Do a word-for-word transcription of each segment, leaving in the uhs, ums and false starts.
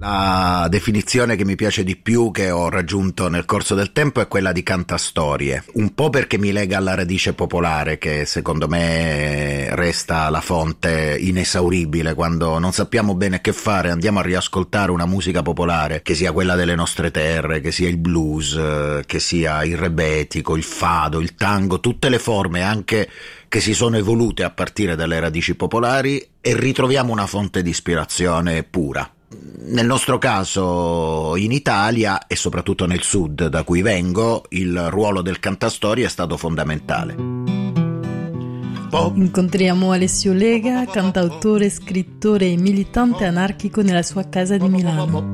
La definizione che mi piace di più, che ho raggiunto nel corso del tempo, è quella di cantastorie, un po' perché mi lega alla radice popolare, che secondo me resta la fonte inesauribile. Quando non sappiamo bene che fare, andiamo a riascoltare una musica popolare, che sia quella delle nostre terre, che sia il blues, che sia il rebetico, il fado, il tango, tutte le forme anche che si sono evolute a partire dalle radici popolari, e ritroviamo una fonte di ispirazione pura. Nel nostro caso in Italia, e soprattutto nel sud da cui vengo, il ruolo del cantastorie è stato fondamentale. Incontriamo Alessio Lega, cantautore, scrittore e militante anarchico nella sua casa di Milano.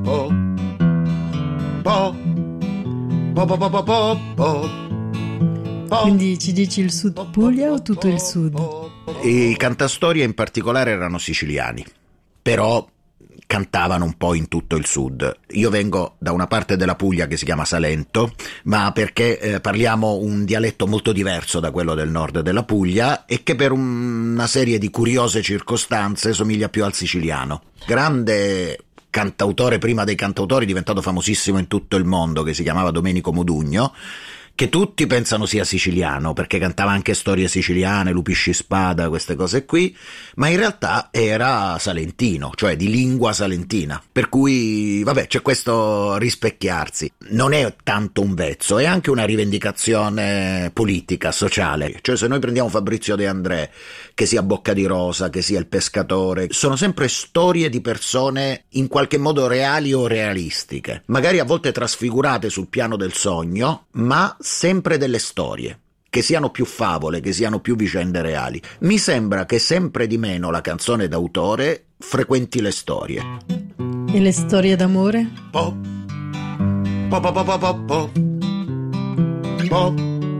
Quindi ci dici il Sud Puglia o tutto il Sud? I cantastorie in particolare erano siciliani, però cantavano un po' in tutto il sud. Io vengo da una parte della Puglia che si chiama Salento, ma perché eh, parliamo un dialetto molto diverso da quello del nord della Puglia, e che per una serie di curiose circostanze somiglia più al siciliano. Grande cantautore, prima dei cantautori, diventato famosissimo in tutto il mondo, che si chiamava Domenico Modugno, che tutti pensano sia siciliano, perché cantava anche storie siciliane, Lupisci Spada, queste cose qui, ma in realtà era salentino, cioè di lingua salentina. Per cui, vabbè, c'è questo rispecchiarsi. Non è tanto un vezzo, è anche una rivendicazione politica, sociale. Cioè, se noi prendiamo Fabrizio De André, che sia Bocca di Rosa, che sia Il Pescatore, sono sempre storie di persone in qualche modo reali o realistiche, magari a volte trasfigurate sul piano del sogno, ma sempre delle storie, che siano più favole, che siano più vicende reali. Mi sembra che sempre di meno la canzone d'autore frequenti le storie. E le storie d'amore? Po, po, po, po, po, po, po. Po.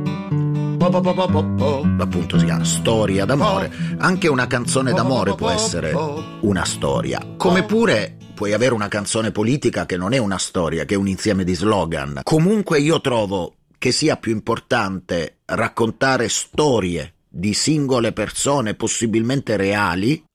Appunto si chiama storia d'amore. Anche una canzone d'amore può essere una storia, come pure puoi avere una canzone politica che non è una storia, che è un insieme di slogan. Comunque io trovo che sia più importante raccontare storie di singole persone possibilmente reali